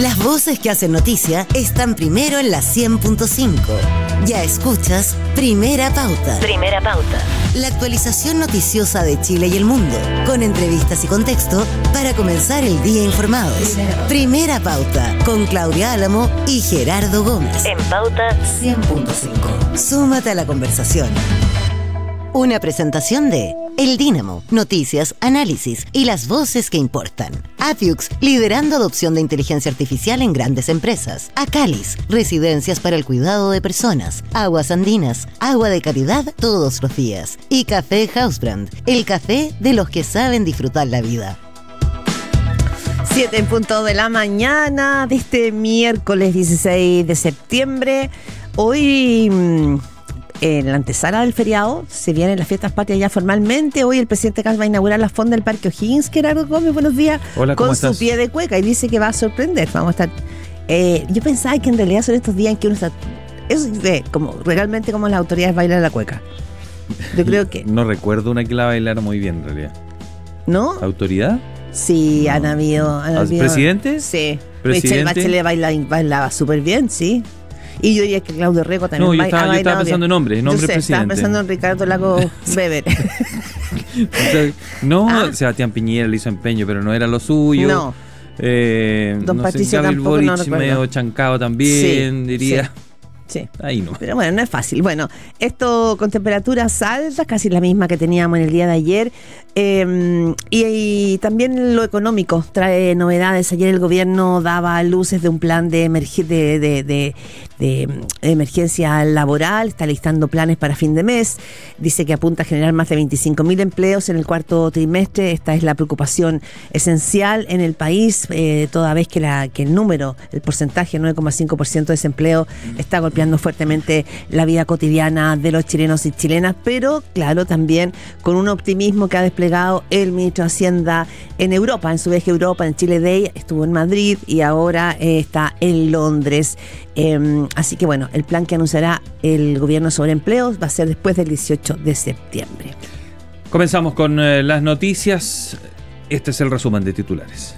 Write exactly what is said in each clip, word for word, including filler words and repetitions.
Las voces que hacen noticia están primero en la cien punto cinco. Ya escuchas Primera Pauta. Primera Pauta. La actualización noticiosa de Chile y el mundo, con entrevistas y contexto para comenzar el día informados. Primera Pauta, con Claudia Álamo y Gerardo Gómez. En Pauta cien punto cinco. Súmate a la conversación. Una presentación de El Dínamo, noticias, análisis y las voces que importan. Apiux, liderando adopción de inteligencia artificial en grandes empresas. Acalis, residencias para el cuidado de personas. Aguas Andinas, agua de calidad todos los días. Y Café Hausbrand, el café de los que saben disfrutar la vida. Siete en punto de la mañana de este miércoles dieciséis de septiembre. Hoy, en la antesala del feriado, se vienen las fiestas patrias ya formalmente. Hoy el presidente Kast va a inaugurar la fonda del Parque O'Higgins. Gerardo Gómez, buenos días. Hola, ¿cómo con estás? Su pie de cueca y dice que va a sorprender. Vamos a estar. Eh, yo pensaba que en realidad son estos días en que uno está. Eso es como realmente como las autoridades bailan la cueca. Yo creo que. No recuerdo una que la bailara muy bien en realidad. ¿No? ¿Autoridad? Sí, no. han habido. Han habido ¿Presidente? Sí. ¿Presidente? Michelle Bachelet baila, bailaba súper bien, sí. Y yo diría que Claudio Rego también No, yo baila, estaba, yo estaba pensando bien. en nombre, nombre yo sé, presidente. Estaba pensando en Ricardo Lago Weber. No, ¿Ah? Sebastián Piñera le hizo empeño, pero no era lo suyo. No. Eh, Don no Patricio sé, Gabriel tampoco, Boric no recuerdo. medio chancado también, Sí, diría. sí. Sí. Ahí no. Pero bueno, no es fácil. Bueno, esto con temperaturas altas, casi la misma que teníamos en el día de ayer. Eh, y, y también lo económico trae novedades. Ayer el gobierno daba luces de un plan de, emerg- de, de, de, de emergencia laboral. Está listando planes para fin de mes. Dice que apunta a generar más de veinticinco mil empleos en el cuarto trimestre. Esta es la preocupación esencial en el país, eh, toda vez que, la, que el número, el porcentaje, nueve coma cinco por ciento de desempleo, está golpeando fuertemente la vida cotidiana de los chilenos y chilenas, pero claro, también con un optimismo que ha desplegado el ministro de Hacienda en Europa, en su viaje a Europa, en Chile Day, estuvo en Madrid y ahora eh, está en Londres. Eh, así que bueno, el plan que anunciará el gobierno sobre empleos va a ser después del dieciocho de septiembre. Comenzamos con eh, las noticias. Este es el resumen de titulares.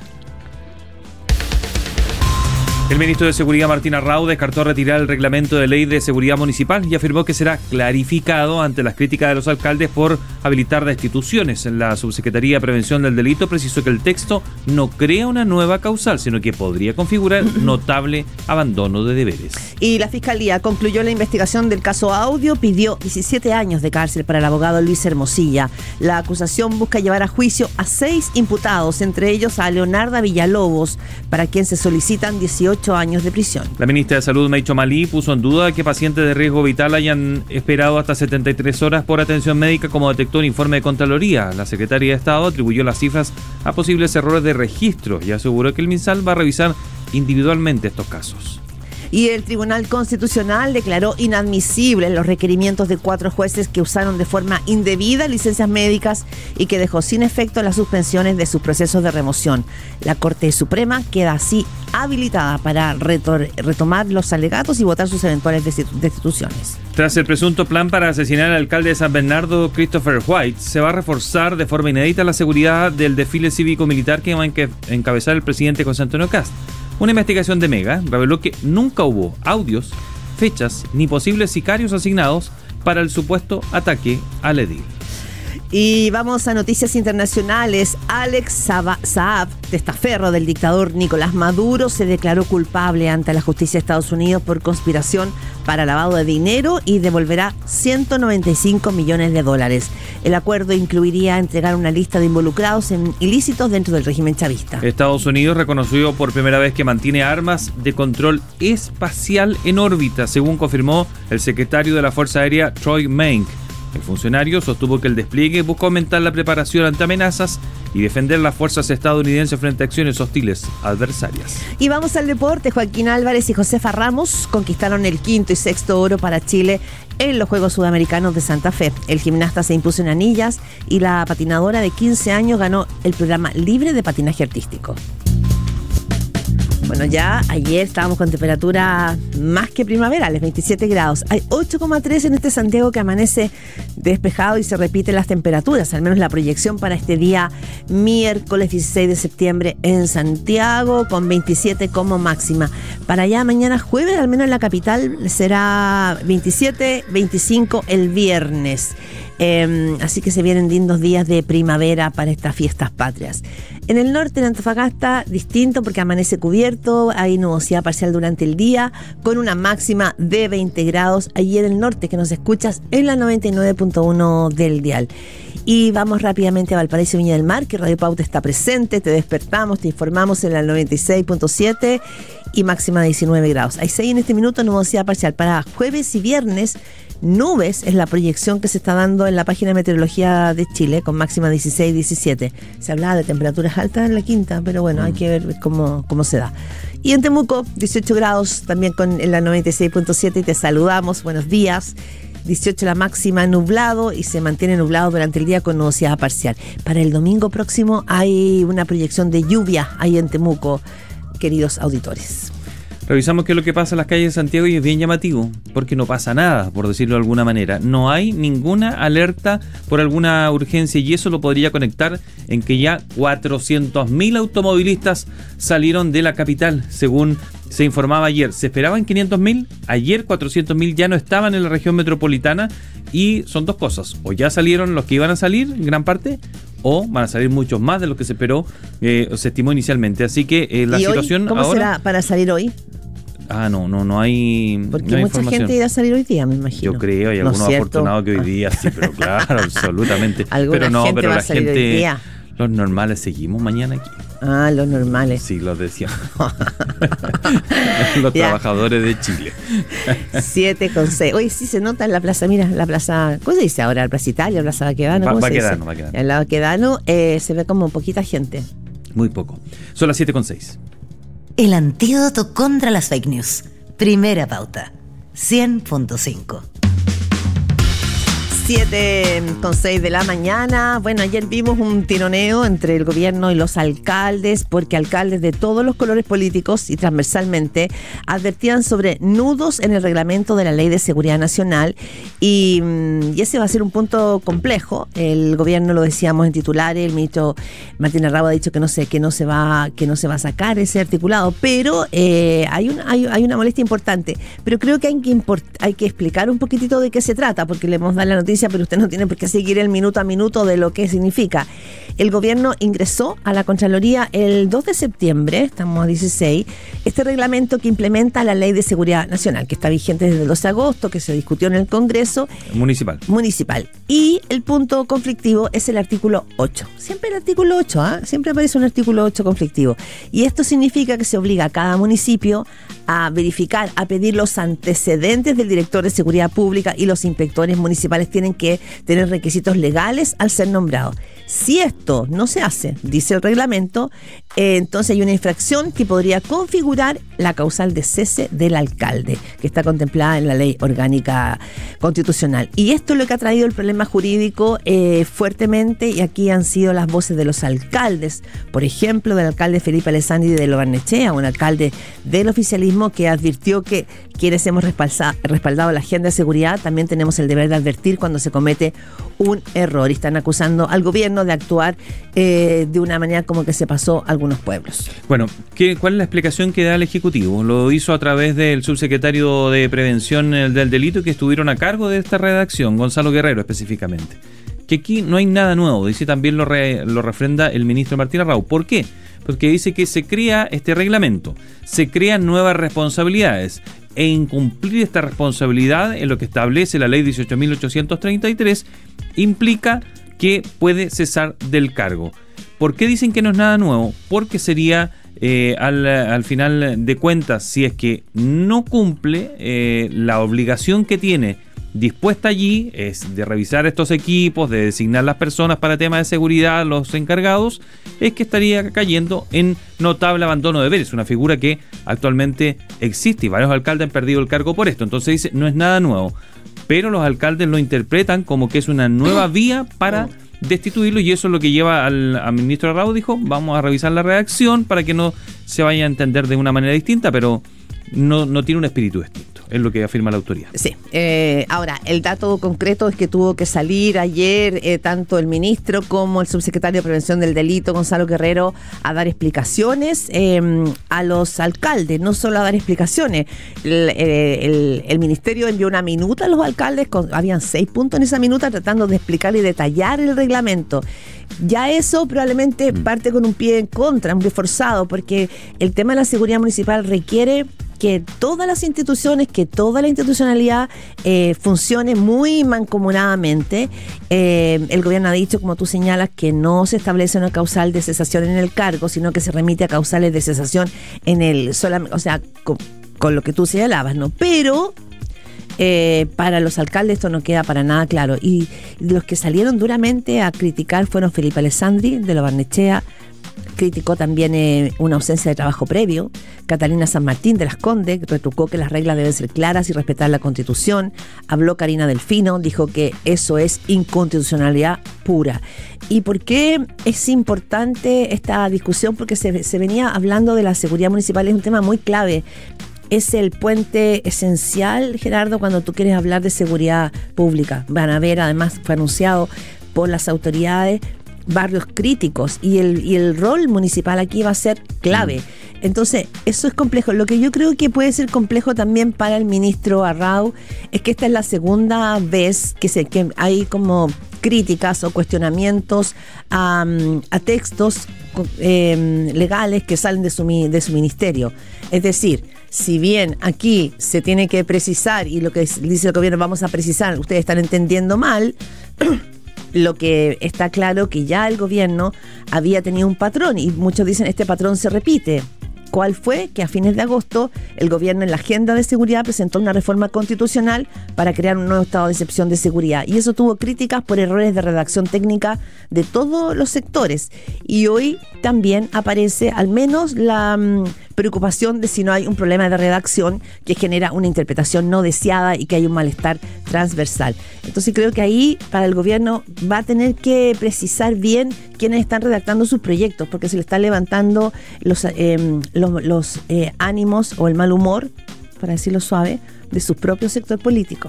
El ministro de Seguridad, Martín Arrau, descartó retirar el reglamento de ley de seguridad municipal y afirmó que será clarificado ante las críticas de los alcaldes por habilitar destituciones. En la Subsecretaría de Prevención del Delito precisó que el texto no crea una nueva causal, sino que podría configurar notable abandono de deberes. Y la Fiscalía concluyó la investigación del caso Audio, pidió diecisiete años de cárcel para el abogado Luis Hermosilla. La acusación busca llevar a juicio a seis imputados, entre ellos a Leonarda Villalobos, para quien se solicitan dieciocho años de prisión. La ministra de Salud, Meicho Malí, puso en duda que pacientes de riesgo vital hayan esperado hasta setenta y tres horas por atención médica, como detectó un informe de Contraloría. La Secretaría de Estado atribuyó las cifras a posibles errores de registro y aseguró que el MinSal va a revisar individualmente estos casos. Y el Tribunal Constitucional declaró inadmisibles los requerimientos de cuatro jueces que usaron de forma indebida licencias médicas y que dejó sin efecto las suspensiones de sus procesos de remoción. La Corte Suprema queda así habilitada para retor- retomar los alegatos y votar sus eventuales destituciones. Tras el presunto plan para asesinar al alcalde de San Bernardo, Christopher White, se va a reforzar de forma inédita la seguridad del desfile cívico-militar que va a enque- encabezar el presidente José Antonio Kast. Una investigación de Mega reveló que nunca hubo audios, fechas ni posibles sicarios asignados para el supuesto ataque al edil. Y vamos a noticias internacionales. Alex Saab, testaferro del dictador Nicolás Maduro, se declaró culpable ante la justicia de Estados Unidos por conspiración para lavado de dinero y devolverá ciento noventa y cinco millones de dólares. El acuerdo incluiría entregar una lista de involucrados en ilícitos dentro del régimen chavista. Estados Unidos reconoció por primera vez que mantiene armas de control espacial en órbita, según confirmó el secretario de la Fuerza Aérea, Troy Mank. El funcionario sostuvo que el despliegue buscó aumentar la preparación ante amenazas y defender las fuerzas estadounidenses frente a acciones hostiles adversarias. Y vamos al deporte. Joaquín Álvarez y Josefa Ramos conquistaron el quinto y sexto oro para Chile en los Juegos Sudamericanos de Santa Fe. El gimnasta se impuso en anillas y la patinadora de quince años ganó el programa libre de patinaje artístico. Bueno, ya ayer estábamos con temperaturas más que primaverales, veintisiete grados. Hay ocho coma tres en este Santiago que amanece despejado y se repiten las temperaturas, al menos la proyección para este día miércoles dieciséis de septiembre en Santiago, con veintisiete como máxima. Para allá mañana jueves, al menos en la capital, será veintisiete, veinticinco el viernes. Eh, así que se vienen lindos días de primavera para estas fiestas patrias. En el norte, en Antofagasta, distinto porque amanece cubierto, hay nubosidad parcial durante el día, con una máxima de veinte grados. Allí en el norte, que nos escuchas en la noventa y nueve punto uno del dial. Y vamos rápidamente a Valparaíso, Viña del Mar, que Radio Pauta está presente, te despertamos, te informamos en la noventa y seis punto siete y máxima de diecinueve grados. Hay seis en este minuto, nubosidad parcial. Para jueves y viernes, nubes es la proyección que se está dando en la página de Meteorología de Chile, con máxima dieciséis, diecisiete. Se hablaba de temperaturas altas en la quinta, pero bueno, mm. hay que ver cómo, cómo se da. Y en Temuco, dieciocho grados, también con en la noventa y seis punto siete, y te saludamos, buenos días. dieciocho la máxima, nublado, y se mantiene nublado durante el día con nubosidad parcial. Para el domingo próximo hay una proyección de lluvia ahí en Temuco, queridos auditores. Revisamos qué es lo que pasa en las calles de Santiago y es bien llamativo, porque no pasa nada, por decirlo de alguna manera. No hay ninguna alerta por alguna urgencia, y eso lo podría conectar en que ya cuatrocientos mil automovilistas salieron de la capital, según se informaba ayer. Se esperaban quinientos mil, ayer cuatrocientos mil ya no estaban en la región metropolitana, y son dos cosas: o ya salieron los que iban a salir, en gran parte, o van a salir muchos más de lo que se esperó, eh, se estimó inicialmente. Así que eh, la ¿Y situación hoy, ¿cómo ahora será para salir hoy? Ah, no, no, no hay. Porque no hay mucha gente irá a salir hoy día, me imagino. Yo creo, hay ¿No algunos es afortunados que hoy día sí, pero claro, absolutamente. Alguna pero no, gente pero va la a salir gente, hoy día. Los normales seguimos mañana aquí. Ah, los normales. Sí, los decíamos. Los Ya. Trabajadores de Chile. siete con seis. Oye, sí se nota en la plaza, mira, la plaza, ¿cómo se dice ahora? ¿La Plaza Italia, la Plaza Baquedano? Va- ¿Cómo se Baquedano, dice? Baquedano. En la Baquedano eh, se ve como poquita gente. Muy poco. Son las siete con seis. El antídoto contra las fake news. Primera pauta. cien punto cinco. siete con seis de la mañana. Bueno, ayer vimos un tironeo entre el gobierno y los alcaldes, porque alcaldes de todos los colores políticos y transversalmente advertían sobre nudos en el reglamento de la Ley de Seguridad Nacional, y, y ese va a ser un punto complejo. El gobierno, lo decíamos en titulares, el ministro Martín Arrabo ha dicho que no sé, que no se va, que no se va a sacar ese articulado, pero eh, hay, un, hay, hay una molestia importante. Pero creo que hay que, import, hay que explicar un poquitito de qué se trata, porque le hemos dado la noticia, pero usted no tiene por qué seguir el minuto a minuto de lo que significa. El gobierno ingresó a la Contraloría el dos de septiembre, estamos a dieciséis, este reglamento que implementa la Ley de Seguridad Nacional, que está vigente desde el doce de agosto, que se discutió en el Congreso Municipal. Municipal. Y el punto conflictivo es el artículo ocho. Siempre el artículo ocho, ¿eh? Siempre aparece un artículo ocho conflictivo. Y esto significa que se obliga a cada municipio a verificar, a pedir los antecedentes del director de seguridad pública, y los inspectores municipales tienen que tener requisitos legales al ser nombrados. Si esto no se hace, dice el reglamento, eh, entonces hay una infracción que podría configurar la causal de cese del alcalde, que está contemplada en la Ley Orgánica Constitucional. Y esto es lo que ha traído el problema jurídico eh, fuertemente, y aquí han sido las voces de los alcaldes, por ejemplo, del alcalde Felipe Alessandri de Lobarnechea, un alcalde del oficialismo que advirtió que quienes hemos respaldado la agenda de seguridad también tenemos el deber de advertir cuando se comete un error, y están acusando al gobierno de actuar eh, de una manera como que se pasó a algunos pueblos. Bueno, ¿qué, ¿cuál es la explicación que da el Ejecutivo? Lo hizo a través del subsecretario de Prevención del Delito, que estuvieron a cargo de esta redacción, Gonzalo Guerrero específicamente. Que aquí no hay nada nuevo, dice, también lo, re, lo refrenda el ministro Martín Arrau. ¿Por qué? Porque dice que se crea este reglamento, se crean nuevas responsabilidades, e incumplir esta responsabilidad en lo que establece la ley dieciocho mil ochocientos treinta y tres implica que puede cesar del cargo. ¿Por qué dicen que no es nada nuevo? Porque sería, eh, al, al final de cuentas, si es que no cumple eh, la obligación que tiene dispuesta allí, es de revisar estos equipos, de designar las personas para temas de seguridad, los encargados, es que estaría cayendo en notable abandono de deberes, una figura que actualmente existe y varios alcaldes han perdido el cargo por esto. Entonces dice, no es nada nuevo, pero los alcaldes lo interpretan como que es una nueva vía para destituirlo, y eso es lo que lleva al, al ministro Arrau, dijo, vamos a revisar la redacción para que no se vaya a entender de una manera distinta, pero no, no tiene un espíritu distinto. Es lo que afirma la autoridad. Sí. Eh, ahora, el dato concreto es que tuvo que salir ayer eh, tanto el ministro como el subsecretario de Prevención del Delito, Gonzalo Guerrero, a dar explicaciones eh, a los alcaldes, no solo a dar explicaciones. El, el, el ministerio envió una minuta a los alcaldes, con, habían seis puntos en esa minuta tratando de explicar y detallar el reglamento. Ya eso probablemente mm. parte con un pie en contra, un pie forzado, porque el tema de la seguridad municipal requiere que todas las instituciones, que toda la institucionalidad eh, funcione muy mancomunadamente. Eh, el gobierno ha dicho, como tú señalas, que no se establece una causal de cesación en el cargo, sino que se remite a causales de cesación en el solamente, o sea, con, con lo que tú señalabas, ¿no? Pero eh, para los alcaldes esto no queda para nada claro. Y los que salieron duramente a criticar fueron Felipe Alessandri, de Lo Barnechea. Criticó también eh, una ausencia de trabajo previo. Catalina San Martín de Las Condes retrucó que las reglas deben ser claras y respetar la Constitución. Habló Karina Delfino, dijo que eso es inconstitucionalidad pura. ¿Y por qué es importante esta discusión? Porque se, se venía hablando de la seguridad municipal, es un tema muy clave. Es el puente esencial, Gerardo, cuando tú quieres hablar de seguridad pública. Van a ver, además fue anunciado por las autoridades, barrios críticos, y el, y el rol municipal aquí va a ser clave. Entonces, eso es complejo. Lo que yo creo que puede ser complejo también para el ministro Arrau es que esta es la segunda vez que, se, que hay como críticas o cuestionamientos a, a textos eh, legales que salen de su, de su ministerio. Es decir, si bien aquí se tiene que precisar, y lo que dice el gobierno vamos a precisar, ustedes están entendiendo mal, lo que está claro que ya el gobierno había tenido un patrón, y muchos dicen este patrón se repite. ¿Cuál fue? Que a fines de agosto el gobierno en la agenda de seguridad presentó una reforma constitucional para crear un nuevo estado de excepción de seguridad, y eso tuvo críticas por errores de redacción técnica de todos los sectores, y hoy también aparece al menos la um, preocupación de si no hay un problema de redacción que genera una interpretación no deseada y que hay un malestar transversal. Entonces creo que ahí para el gobierno va a tener que precisar bien quiénes están redactando sus proyectos, porque se le están levantando los, eh, los, los eh, ánimos o el mal humor, para decirlo suave, de su propio sector político.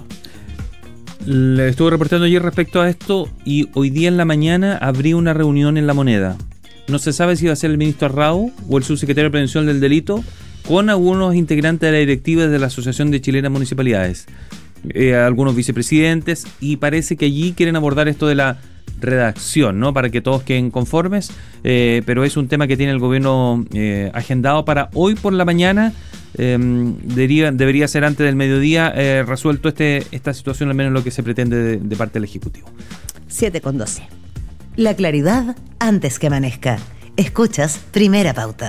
Le estuve reportando ayer respecto a esto, y hoy día en la mañana habría una reunión en La Moneda. No se sabe si va a ser el ministro Arrau o el subsecretario de Prevención del Delito, con algunos integrantes de la directiva de la Asociación de Chilenas Municipalidades, eh, algunos vicepresidentes, y parece que allí quieren abordar esto de la redacción, ¿no? Para que todos queden conformes, eh, pero es un tema que tiene el gobierno eh, agendado para hoy por la mañana. Eh, debería, debería ser antes del mediodía eh, resuelto este esta situación, al menos lo que se pretende de, de parte del Ejecutivo. siete con doce. La claridad antes que amanezca. Escuchas Primera Pauta.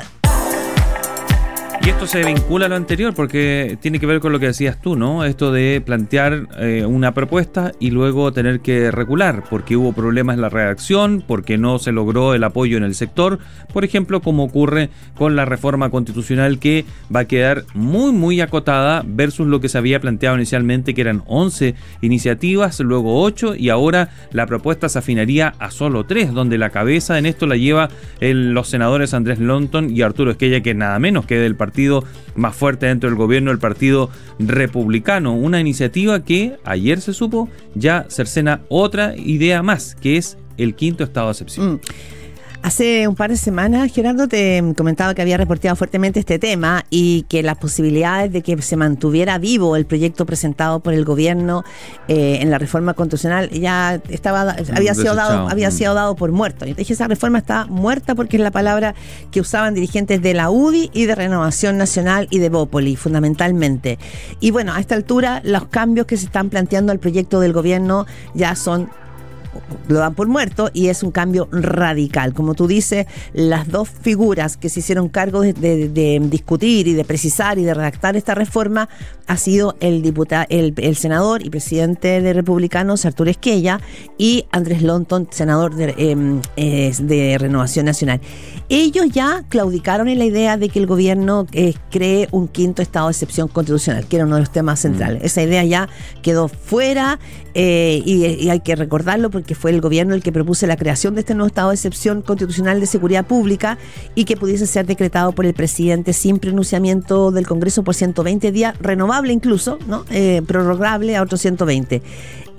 Y esto se vincula a lo anterior porque tiene que ver con lo que decías tú, ¿no? Esto de plantear eh, una propuesta y luego tener que recular porque hubo problemas en la redacción, porque no se logró el apoyo en el sector, por ejemplo, como ocurre con la reforma constitucional, que va a quedar muy, muy acotada versus lo que se había planteado inicialmente, que eran once iniciativas, luego ocho, y ahora la propuesta se afinaría a solo tres, donde la cabeza en esto la lleva el, los senadores Andrés Lonton y Arturo Esquella, que nada menos que del partido más fuerte dentro del gobierno, el Partido Republicano. Una iniciativa que ayer se supo ya cercena otra idea más, que es el quinto estado de excepción. Mm. Hace un par de semanas, Gerardo, te comentaba que había reporteado fuertemente este tema y que las posibilidades de que se mantuviera vivo el proyecto presentado por el gobierno eh, en la reforma constitucional ya estaba había sido dado había sido dado por muerto. Y te dije, esa reforma está muerta porque es la palabra que usaban dirigentes de la U D I y de Renovación Nacional y de Bópoli, fundamentalmente. Y bueno, a esta altura los cambios que se están planteando al proyecto del gobierno ya son lo dan por muerto, y es un cambio radical. Como tú dices, las dos figuras que se hicieron cargo de, de, de discutir y de precisar y de redactar esta reforma ha sido el diputado, el, el senador y presidente de Republicanos, Arturo Esquella, y Andrés Lonton, senador de, eh, de Renovación Nacional. Ellos ya claudicaron en la idea de que el gobierno eh, cree un quinto estado de excepción constitucional, que era uno de los temas centrales. Mm. Esa idea ya quedó fuera, eh, y, y hay que recordarlo porque que fue el gobierno el que propuso la creación de este nuevo estado de excepción constitucional de seguridad pública y que pudiese ser decretado por el presidente sin pronunciamiento del Congreso por ciento veinte días, renovable incluso, ¿no? Eh, prorrogable a otros ciento veinte.